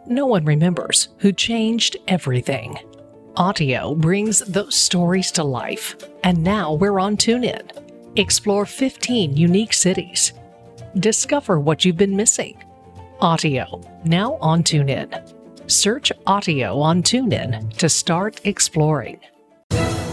no one remembers who changed everything. Audio brings those stories to life, and now we're on TuneIn. Explore 15 unique cities. Discover what you've been missing. Audio, now on TuneIn. Search Audio on TuneIn to start exploring.